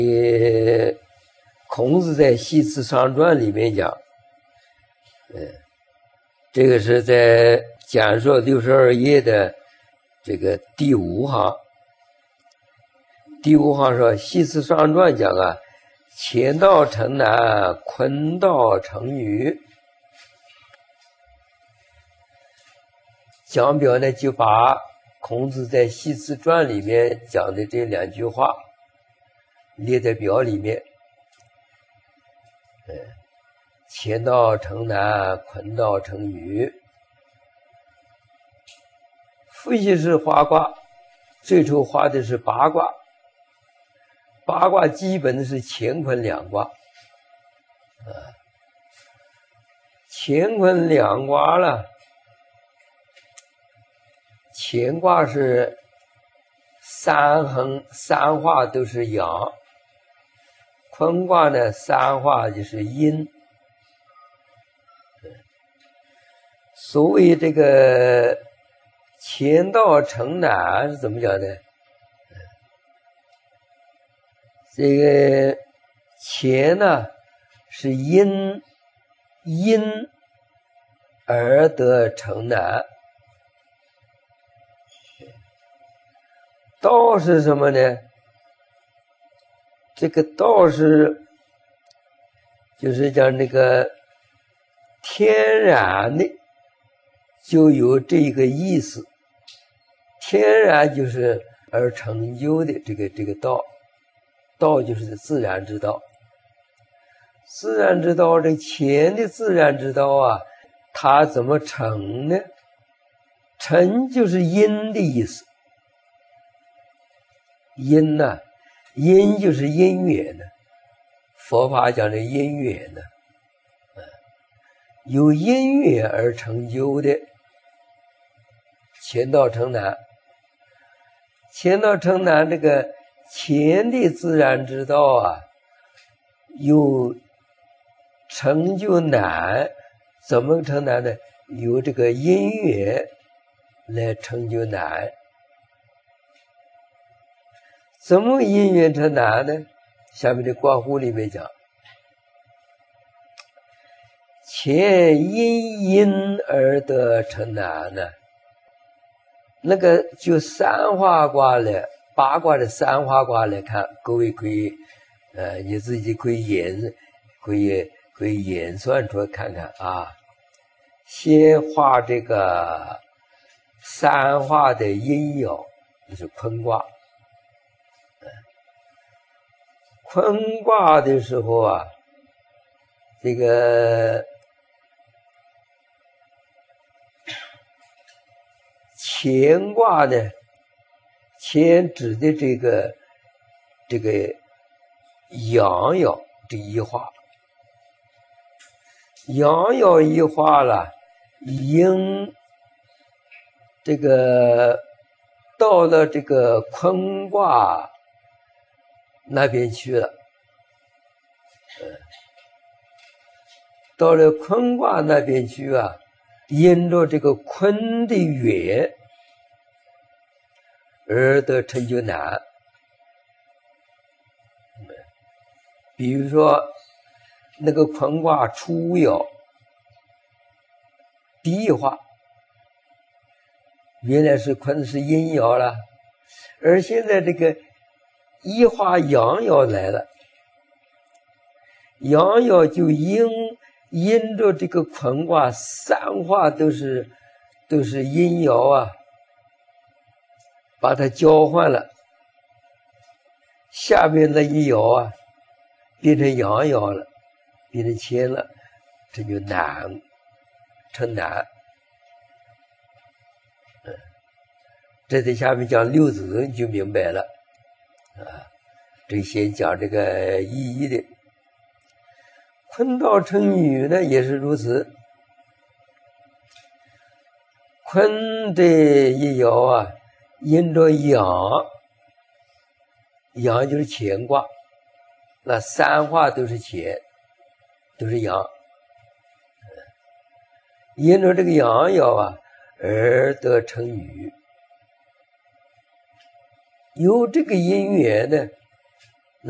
孔子在《系辞上传》里面讲，这个是在讲述62页的这个第5行。第5行说，《系辞上传》讲啊，乾道成男，坤道成女。讲表呢，就把孔子在《系辞传》里面讲的这2句话列在表里面。乾道成男，坤道成女。伏羲氏画卦，最初画的是八卦，八卦基本是乾坤两卦，乾坤两卦了。乾卦是三横三画都是阳，坤卦呢三画就是阴。所谓这个乾道成男是怎么讲呢？这个乾呢是阴而得成男。道是什么呢？这个道是就是讲那个天然的就有这个意思，天然就是而成就的这个道，道就是自然之道。自然之道，这乾的自然之道啊，它怎么成呢？成就是阴的意思。因呢，因就是因缘呢，佛法讲的因缘呢，有因缘而成就的。乾道成男，乾道成男，这个乾的自然之道啊，有成就男，怎么成男呢？有这个因缘来成就男。怎么因缘成男呢？下面的卦呼里面讲，乾因而得成男呢。那个就三花卦来，八卦的三花卦来看，各位可以你自己可以演算出来看看啊。先画这个三花的阴爻，就是坤卦。坤卦的时候啊，这个乾卦呢，乾指的这个阳爻这一画，阳爻一画了，应这个到了这个坤卦那边去了，到了坤卦那边去啊，因着这个坤的缘而得成就男。比如说那个坤卦初爻第一画，原来是坤是阴爻了，而现在这个一画阳爻来了，阳爻就因着这个坤卦三画都是阴爻啊，把它交换了，下面那一爻啊变成阳爻了，变成乾了，这就男成男。这在下面讲六子你就明白了啊。这先讲这个意义的。坤道成女呢也是如此，坤的一爻啊因着阳，阳就是乾卦，那三画都是乾，都是阳，因着这个阳爻啊而得成女。有这个因缘呢，